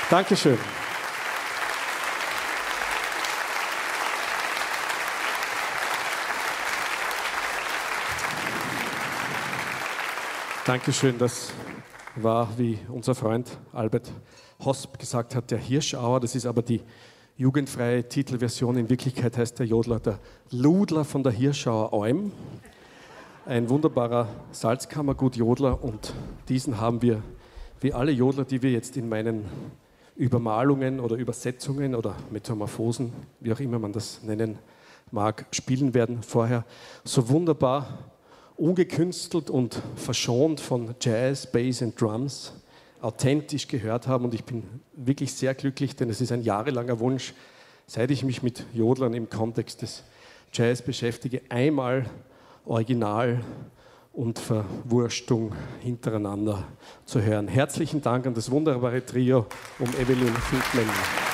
Dankeschön. Dankeschön, das war, wie unser Freund Albert Hosp gesagt hat, der Hirschauer. Das ist aber die jugendfreie Titelversion. In Wirklichkeit heißt der Jodler der Ludler von der Hirschauer Alm. Ein wunderbarer Salzkammergut-Jodler, und diesen haben wir, wie alle Jodler, die wir jetzt in meinen Übermalungen oder Übersetzungen oder Metamorphosen, wie auch immer man das nennen mag, spielen werden, vorher so wunderbar ungekünstelt und verschont von Jazz, Bass und Drums authentisch gehört haben. Und ich bin wirklich sehr glücklich, denn es ist ein jahrelanger Wunsch, seit ich mich mit Jodlern im Kontext des Jazz beschäftige, einmal Original und Verwurstung hintereinander zu hören. Herzlichen Dank an das wunderbare Trio um Evelyn Finkmann.